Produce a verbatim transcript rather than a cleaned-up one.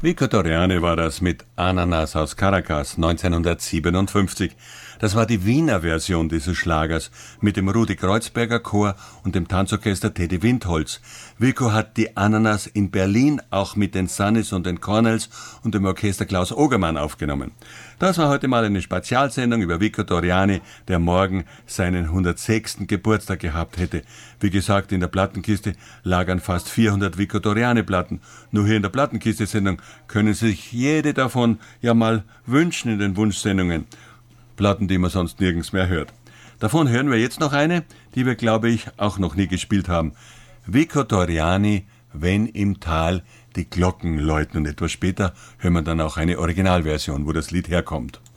Vico Torriani war das mit Ananas aus Caracas neunzehnhundertsiebenundfünfzig. Das war die Wiener Version dieses Schlagers mit dem Rudi Kreuzberger Chor und dem Tanzorchester Teddy Windholz. Vico hat die Ananas in Berlin auch mit den Sunnies und den Cornells und dem Orchester Klaus Ogermann aufgenommen. Das war heute mal eine Spezialsendung über Vico Torriani, der morgen seinen hundertsechsten Geburtstag gehabt hätte. Wie gesagt, in der Plattenkiste lagern fast vierhundert Vico Torriani-Platten. Nur hier in der Plattenkiste-Sendung können Sie sich jede davon ja mal wünschen in den Wunschsendungen. Platten, die man sonst nirgends mehr hört. Davon hören wir jetzt noch eine, die wir, glaube ich, auch noch nie gespielt haben. Vico Torriani, wenn im Tal die Glocken läuten. Und etwas später hören wir dann auch eine Originalversion, wo das Lied herkommt.